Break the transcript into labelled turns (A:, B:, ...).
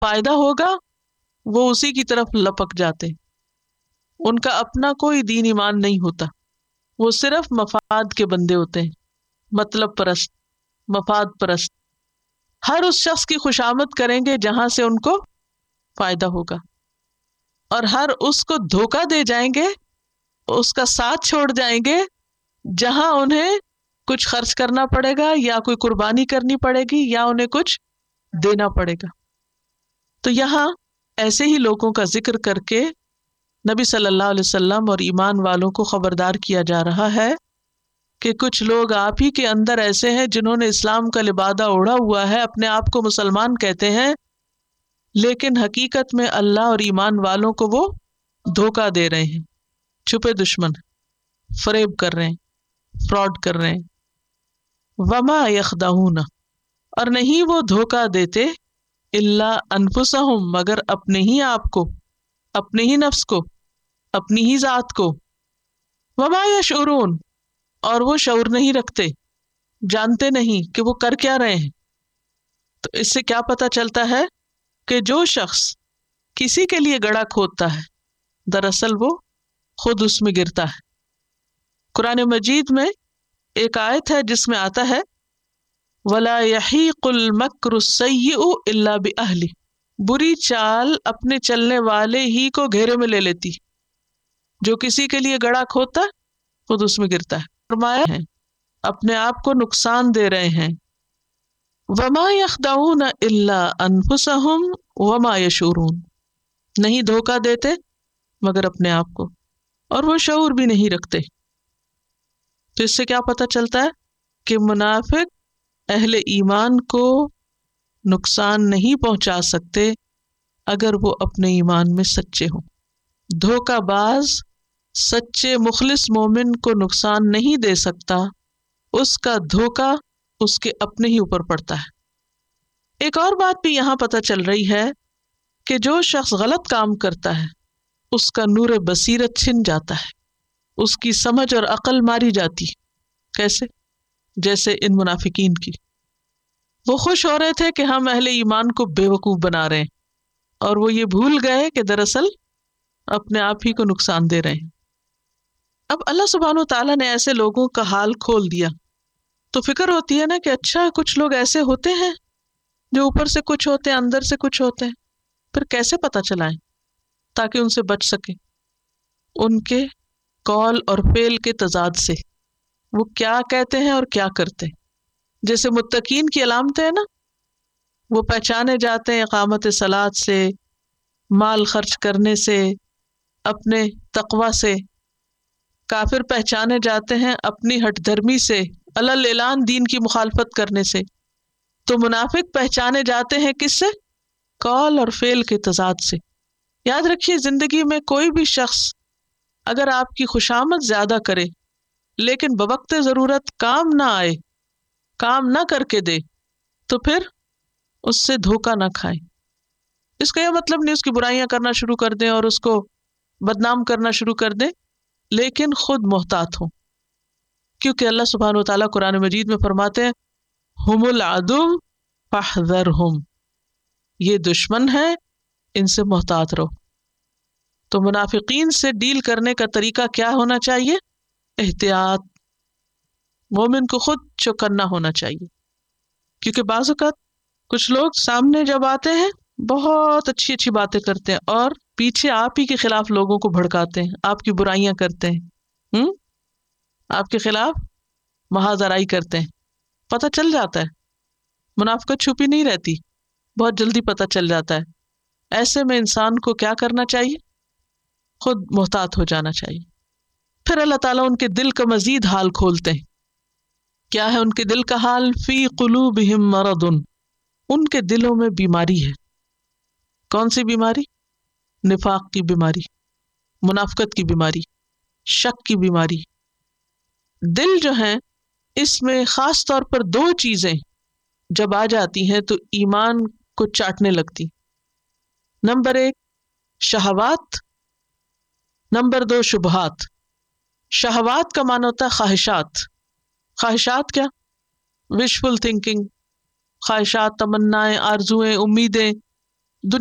A: فائدہ ہوگا وہ اسی کی طرف لپک جاتے. ان کا اپنا کوئی دین ایمان نہیں ہوتا، وہ صرف مفاد کے بندے ہوتے ہیں، مطلب پرست، مفاد پرست. ہر اس شخص کی خوشامد کریں گے جہاں سے ان کو فائدہ ہوگا، اور ہر اس کو دھوکہ دے جائیں گے، اس کا ساتھ چھوڑ جائیں گے جہاں انہیں کچھ خرچ کرنا پڑے گا یا کوئی قربانی کرنی پڑے گی یا انہیں کچھ دینا پڑے گا. تو یہاں ایسے ہی لوگوں کا ذکر کر کے نبی صلی اللہ علیہ وسلم اور ایمان والوں کو خبردار کیا جا رہا ہے کہ کچھ لوگ آپ ہی کے اندر ایسے ہیں جنہوں نے اسلام کا لبادہ اوڑھا ہوا ہے، اپنے آپ کو مسلمان کہتے ہیں، لیکن حقیقت میں اللہ اور ایمان والوں کو وہ دھوکہ دے رہے ہیں، چھپے دشمن، فریب کر رہے ہیں، فراڈ کر رہے ہیں. وما یخدعون، اور نہیں وہ دھوکہ دیتے، الا انفسہم، مگر اپنے ہی آپ کو، اپنے ہی نفس کو، اپنی ہی ذات کو. وما یشعرون، اور وہ شعور نہیں رکھتے، جانتے نہیں کہ وہ کر کیا رہے ہیں. تو اس سے کیا پتہ چلتا ہے کہ جو شخص کسی کے لیے گڑھا کھودتا ہے دراصل وہ خود اس میں گرتا ہے. قرآن مجید میں ایک آیت ہے جس میں آتا ہے وَلَا يَحِيقُ الْمَكْرُ السَّيِّئُ إِلَّا بِأَهْلِهِ، بری چال اپنے چلنے والے ہی کو گھیرے میں لے لیتی. جو کسی کے لیے گڑھا کھودتا ہے خود اس میں گرتا ہے. فرمایا ہے اپنے آپ کو نقصان دے رہے ہیں. وَمَا يَخْدَعُونَ إِلَّا أَنفُسَهُمْ وَمَا يَشْعُرُونَ، نہیں دھوکہ دیتے مگر اپنے آپ کو، اور وہ شعور بھی نہیں رکھتے. تو اس سے کیا پتہ چلتا ہے کہ منافق اہل ایمان کو نقصان نہیں پہنچا سکتے اگر وہ اپنے ایمان میں سچے ہوں. دھوکہ باز سچے مخلص مومن کو نقصان نہیں دے سکتا، اس کا دھوکہ اس کے اپنے ہی اوپر پڑتا ہے. ایک اور بات بھی یہاں پتہ چل رہی ہے کہ جو شخص غلط کام کرتا ہے اس کا نور بصیرت چھن جاتا ہے، اس کی سمجھ اور عقل ماری جاتی. کیسے؟ جیسے ان منافقین کی. وہ خوش ہو رہے تھے کہ ہم اہل ایمان کو بے وقوف بنا رہے ہیں، اور وہ یہ بھول گئے کہ دراصل اپنے آپ ہی کو نقصان دے رہے ہیں. اب اللہ سبحانہ و تعالیٰ نے ایسے لوگوں کا حال کھول دیا تو فکر ہوتی ہے نا کہ اچھا کچھ لوگ ایسے ہوتے ہیں جو اوپر سے کچھ ہوتے ہیں، اندر سے کچھ ہوتے ہیں. پھر کیسے پتہ چلائیں تاکہ ان سے بچ سکیں؟ ان کے قول اور فعل کے تضاد سے، وہ کیا کہتے ہیں اور کیا کرتے ہیں. جیسے متقین کی علامتیں ہیں نا، وہ پہچانے جاتے ہیں اقامت صلاۃ سے، مال خرچ کرنے سے، اپنے تقوی سے. کافر پہچانے جاتے ہیں اپنی ہٹ دھرمی سے، علل اعلان دین کی مخالفت کرنے سے. تو منافق پہچانے جاتے ہیں کس سے؟ قول اور فعل کے تضاد سے. یاد رکھیے زندگی میں کوئی بھی شخص اگر آپ کی خوشامد زیادہ کرے لیکن بوقت ضرورت کام نہ آئے، کام نہ کر کے دے، تو پھر اس سے دھوکہ نہ کھائیں. اس کا یہ مطلب نہیں اس کی برائیاں کرنا شروع کر دیں اور اس کو بدنام کرنا شروع کر دیں، لیکن خود محتاط ہوں. کیونکہ اللہ سبحانہ و تعالیٰ قرآن مجید میں فرماتے ہیں ہم العدو فاحذرہم، یہ دشمن ہے، ان سے محتاط رہو. تو منافقین سے ڈیل کرنے کا طریقہ کیا ہونا چاہیے؟ احتیاط. مومن کو خود چوکنا ہونا چاہیے. کیونکہ بعض اوقات کچھ لوگ سامنے جب آتے ہیں بہت اچھی اچھی باتیں کرتے ہیں اور پیچھے آپ ہی کے خلاف لوگوں کو بھڑکاتے ہیں، آپ کی برائیاں کرتے ہیں، آپ کے خلاف محاذ آرائی کرتے ہیں. پتہ چل جاتا ہے، منافقت چھپی نہیں رہتی، بہت جلدی پتہ چل جاتا ہے. ایسے میں انسان کو کیا کرنا چاہیے؟ خود محتاط ہو جانا چاہیے. پھر اللہ تعالیٰ ان کے دل کا مزید حال کھولتے ہیں. کیا ہے ان کے دل کا حال؟ فی قلوبہم مرض، ان کے دلوں میں بیماری ہے. کون سی بیماری؟ نفاق کی بیماری، منافقت کی بیماری، شک کی بیماری. دل جو ہے اس میں خاص طور پر دو چیزیں جب آ جاتی ہیں تو ایمان کو چاٹنے لگتی. نمبر 1 شہوات، نمبر 2 شبہات. شہوات کا معنی ہوتا ہے خواہشات. خواہشات کیا؟ وشفل تھنکنگ، خواہشات، تمنائیں، آرزوئیں، امیدیں،